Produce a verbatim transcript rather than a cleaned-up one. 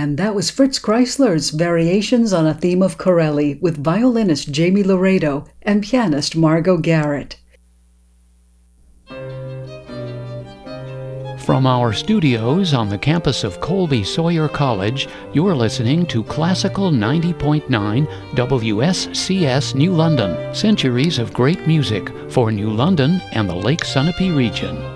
And that was Fritz Kreisler's Variations on a Theme of Corelli with violinist Jamie Laredo and pianist Margot Garrett. From our studios on the campus of Colby Sawyer College, you're listening to Classical ninety point nine W S C S New London, centuries of great music for New London and the Lake Sunapee region.